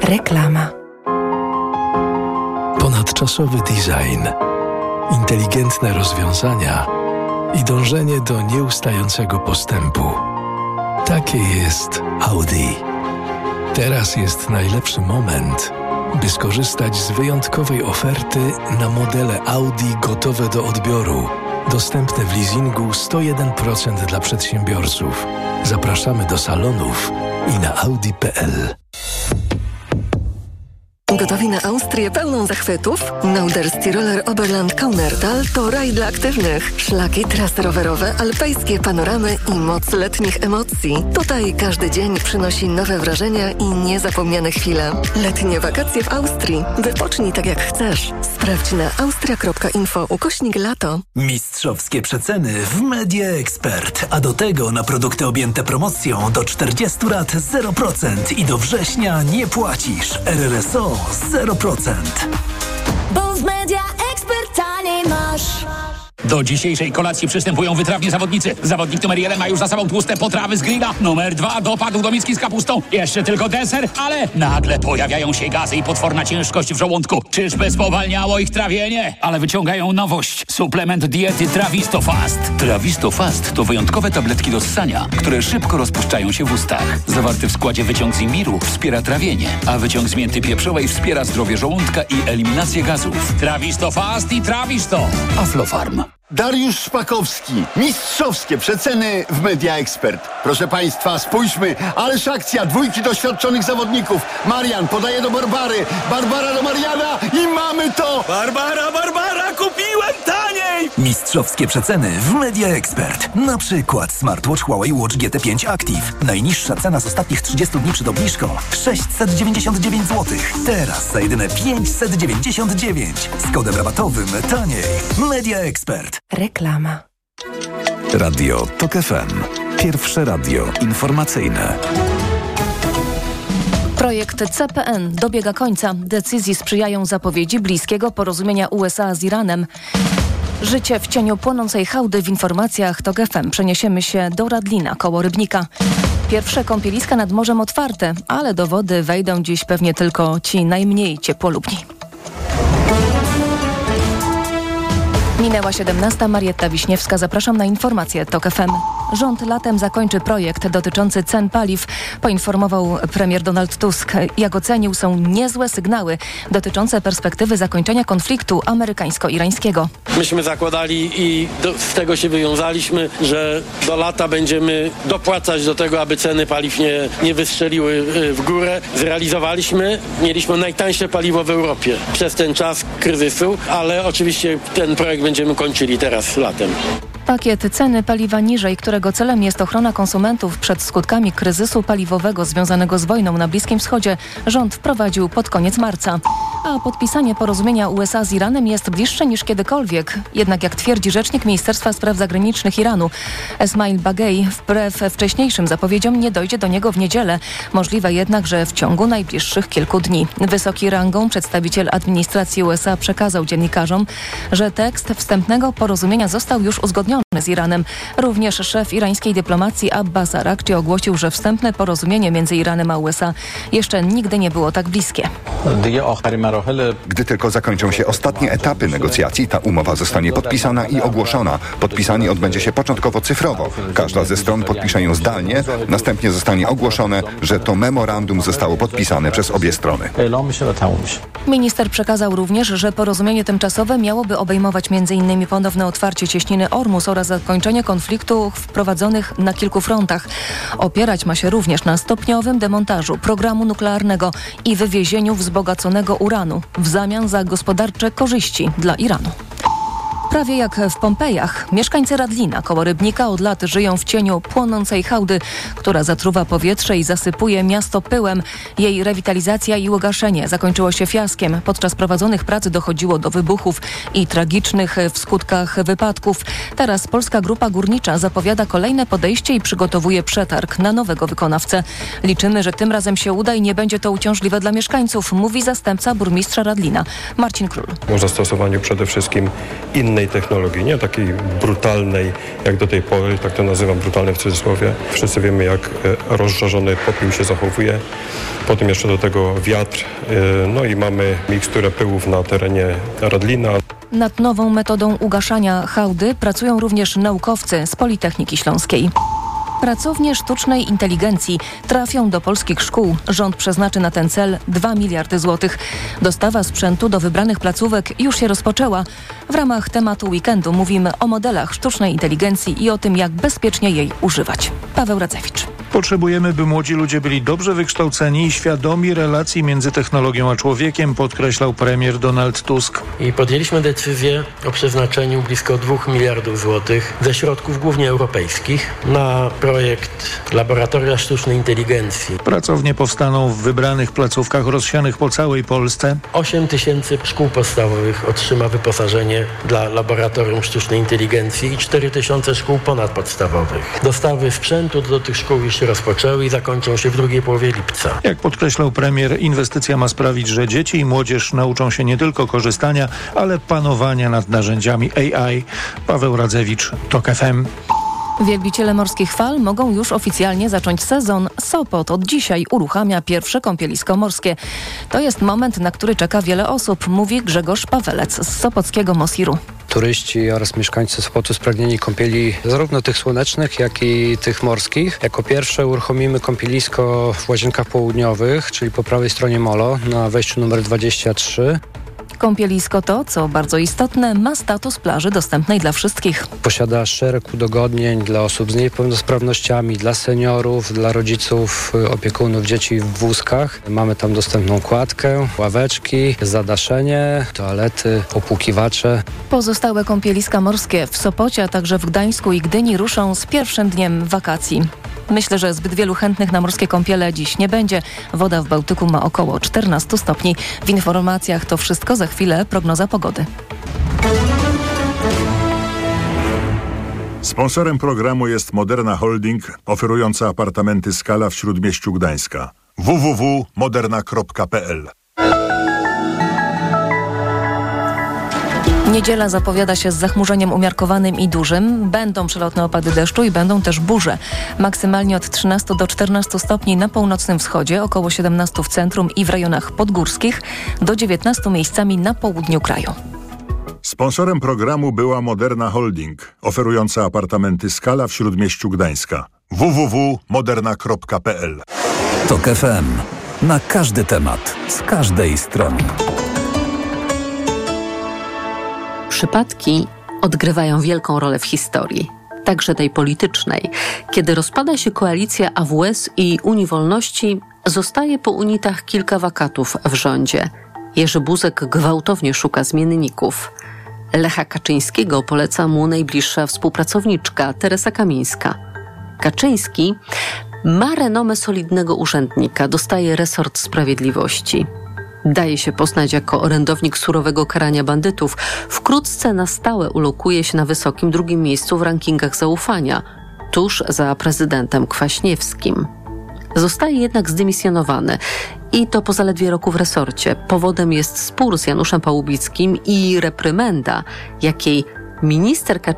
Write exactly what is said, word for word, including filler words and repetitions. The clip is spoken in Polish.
Reklama. Ponadczasowy design, inteligentne rozwiązania i dążenie do nieustającego postępu. Takie jest Audi. Teraz jest najlepszy moment, by skorzystać z wyjątkowej oferty na modele Audi gotowe do odbioru. Dostępne w leasingu sto jeden procent dla przedsiębiorców. Zapraszamy do salonów i na audi kropka p l. Gotowi na Austrię pełną zachwytów? Norderstiroler Oberland Kaunertal to raj dla aktywnych. Szlaki, trasy rowerowe, alpejskie panoramy i moc letnich emocji. Tutaj każdy dzień przynosi nowe wrażenia i niezapomniane chwile. Letnie wakacje w Austrii. Wypocznij tak jak chcesz. Sprawdź na austria kropka info ukośnik lato. Mistrzowskie przeceny w Media Expert. A do tego na produkty objęte promocją do czterdziestu lat zero procent i do września nie płacisz. R R S O zero procent. Bo w Media Expert taniej masz. Do dzisiejszej kolacji przystępują wytrawni zawodnicy. Zawodnik numer jeden ma już za sobą tłuste potrawy z grilla. Numer dwa dopadł do miski z kapustą. Jeszcze tylko deser, ale nagle pojawiają się gazy i potworna ciężkość w żołądku. Czyżby spowalniało ich trawienie? Ale wyciągają nowość. Suplement diety Trawisto Fast. Trawisto Fast to wyjątkowe tabletki do ssania, które szybko rozpuszczają się w ustach. Zawarty w składzie wyciąg z imbiru wspiera trawienie, a wyciąg z mięty pieprzowej wspiera zdrowie żołądka i eliminację gazów. Trawisto Fast i Trawisto. Aflofarm. Dariusz Szpakowski. Mistrzowskie przeceny w Media Expert. Proszę Państwa, spójrzmy, ależ akcja dwójki doświadczonych zawodników. Marian podaje do Barbary, Barbara do Mariana i mamy to! Barbara, Barbara, kupiłem taniej! Mistrzowskie przeceny w Media Expert. Na przykład smartwatch Huawei Watch G T pięć Active. Najniższa cena z ostatnich trzydziestu dni przed obniżką sześćset dziewięćdziesiąt dziewięć złotych. Teraz za jedyne pięćset dziewięćdziesiąt dziewięć. Z kodem rabatowym taniej. Media Expert. Reklama. Radio Tok F M. Pierwsze radio informacyjne. Projekt C P N dobiega końca. Decyzji sprzyjają zapowiedzi bliskiego porozumienia U S A z Iranem. Życie w cieniu płonącej hałdy w informacjach Tok F M. Przeniesiemy się do Radlina koło Rybnika. Pierwsze kąpieliska nad morzem otwarte, ale do wody wejdą dziś pewnie tylko ci najmniej ciepłolubni. Minęła siedemnasta. Marietta Wiśniewska. Zapraszam na informacje Tok F M. Rząd latem zakończy projekt dotyczący cen paliw. Poinformował premier Donald Tusk. Jak ocenił, są niezłe sygnały dotyczące perspektywy zakończenia konfliktu amerykańsko-irańskiego. Myśmy zakładali i do, z tego się wywiązaliśmy, że do lata będziemy dopłacać do tego, aby ceny paliw nie, nie wystrzeliły w górę. Zrealizowaliśmy, mieliśmy najtańsze paliwo w Europie przez ten czas kryzysu, ale oczywiście ten projekt będziemy kończyli teraz latem. Pakiet ceny paliwa niżej, którego celem jest ochrona konsumentów przed skutkami kryzysu paliwowego związanego z wojną na Bliskim Wschodzie, rząd wprowadził pod koniec marca. A podpisanie porozumienia U S A z Iranem jest bliższe niż kiedykolwiek. Jednak jak twierdzi rzecznik Ministerstwa Spraw Zagranicznych Iranu, Esmail Bagei, wbrew wcześniejszym zapowiedziom nie dojdzie do niego w niedzielę. Możliwe jednak, że w ciągu najbliższych kilku dni. Wysoki rangą przedstawiciel administracji U S A przekazał dziennikarzom, że tekst wstępnego porozumienia został już uzgodniony z Iranem. Również szef irańskiej dyplomacji Abbas Araghchi ogłosił, że wstępne porozumienie między Iranem a U S A jeszcze nigdy nie było tak bliskie. Gdy tylko zakończą się ostatnie etapy negocjacji, ta umowa zostanie podpisana i ogłoszona. Podpisanie odbędzie się początkowo cyfrowo. Każda ze stron podpisze ją zdalnie, następnie zostanie ogłoszone, że to memorandum zostało podpisane przez obie strony. Minister przekazał również, że porozumienie tymczasowe miałoby obejmować między innymi ponowne otwarcie cieśniny Ormus oraz zakończenie konfliktów wprowadzonych na kilku frontach. Opierać ma się również na stopniowym demontażu programu nuklearnego i wywiezieniu wzbogaconego uranu w zamian za gospodarcze korzyści dla Iranu. Prawie jak w Pompejach, mieszkańcy Radlina koło Rybnika od lat żyją w cieniu płonącej hałdy, która zatruwa powietrze i zasypuje miasto pyłem. Jej rewitalizacja i ugaszenie zakończyło się fiaskiem. Podczas prowadzonych prac dochodziło do wybuchów i tragicznych w skutkach wypadków. Teraz Polska Grupa Górnicza zapowiada kolejne podejście i przygotowuje przetarg na nowego wykonawcę. Liczymy, że tym razem się uda i nie będzie to uciążliwe dla mieszkańców, mówi zastępca burmistrza Radlina Marcin Król. O zastosowaniu przede wszystkim innych innej technologii, nie takiej brutalnej jak do tej pory, tak to nazywam, brutalnej w cudzysłowie. Wszyscy wiemy, jak rozżarzony popiół się zachowuje. Potem jeszcze do tego wiatr, no i mamy miksturę pyłów na terenie Radlina. Nad nową metodą ugaszania hałdy pracują również naukowcy z Politechniki Śląskiej. Pracownie sztucznej inteligencji trafią do polskich szkół. Rząd przeznaczy na ten cel dwa miliardy złotych. Dostawa sprzętu do wybranych placówek już się rozpoczęła. W ramach tematu weekendu mówimy o modelach sztucznej inteligencji i o tym, jak bezpiecznie jej używać. Paweł Radzewicz. Potrzebujemy, by młodzi ludzie byli dobrze wykształceni i świadomi relacji między technologią a człowiekiem, podkreślał premier Donald Tusk. I podjęliśmy decyzję o przeznaczeniu blisko dwóch miliardów złotych ze środków głównie europejskich na projekt Laboratoria Sztucznej Inteligencji. Pracownie powstaną w wybranych placówkach rozsianych po całej Polsce. osiem tysięcy szkół podstawowych otrzyma wyposażenie dla Laboratorium Sztucznej Inteligencji i cztery tysiące szkół ponadpodstawowych. Dostawy sprzętu do tych szkół już się rozpoczęły i zakończą się w drugiej połowie lipca. Jak podkreślał premier, inwestycja ma sprawić, że dzieci i młodzież nauczą się nie tylko korzystania, ale panowania nad narzędziami A I. Paweł Radzewicz, TOK F M. Wielbiciele morskich fal mogą już oficjalnie zacząć sezon. Sopot od dzisiaj uruchamia pierwsze kąpielisko morskie. To jest moment, na który czeka wiele osób, mówi Grzegorz Pawelec z sopockiego Mosiru. Turyści oraz mieszkańcy Sopotu spragnieni kąpieli zarówno tych słonecznych, jak i tych morskich. Jako pierwsze uruchomimy kąpielisko w Łazienkach Południowych, czyli po prawej stronie molo, na wejściu numer dwadzieścia trzy. Kąpielisko to, co bardzo istotne, ma status plaży dostępnej dla wszystkich. Posiada szereg udogodnień dla osób z niepełnosprawnościami, dla seniorów, dla rodziców, opiekunów dzieci w wózkach. Mamy tam dostępną kładkę, ławeczki, zadaszenie, toalety, opłukiwacze. Pozostałe kąpieliska morskie w Sopocie, a także w Gdańsku i Gdyni ruszą z pierwszym dniem wakacji. Myślę, że zbyt wielu chętnych na morskie kąpiele dziś nie będzie. Woda w Bałtyku ma około czternaście stopni. W informacjach to wszystko, za chwilę prognoza pogody. Sponsorem programu jest Moderna Holding, oferująca apartamenty Skala w Śródmieściu Gdańska. w w w kropka moderna kropka p l. Niedziela zapowiada się z zachmurzeniem umiarkowanym i dużym. Będą przelotne opady deszczu i będą też burze. Maksymalnie od trzynastu do czternastu stopni na północnym wschodzie, około siedemnastu w centrum i w rejonach podgórskich, do dziewiętnastu miejscami na południu kraju. Sponsorem programu była Moderna Holding, oferująca apartamenty Skala w Śródmieściu Gdańska. w w w kropka moderna kropka p l. TOK F M. Na każdy temat, z każdej strony. Przypadki odgrywają wielką rolę w historii, także tej politycznej. Kiedy rozpada się koalicja A W S i Unii Wolności, zostaje po unitach kilka wakatów w rządzie. Jerzy Buzek gwałtownie szuka zmienników. Lecha Kaczyńskiego poleca mu najbliższa współpracowniczka Teresa Kamińska. Kaczyński ma renomę solidnego urzędnika, dostaje resort sprawiedliwości. Daje się poznać jako orędownik surowego karania bandytów. Wkrótce na stałe ulokuje się na wysokim drugim miejscu w rankingach zaufania, tuż za prezydentem Kwaśniewskim. Zostaje jednak zdymisjonowany i to po zaledwie roku w resorcie. Powodem jest spór z Januszem Pałubickim i reprymenda, jakiej minister Kaczyński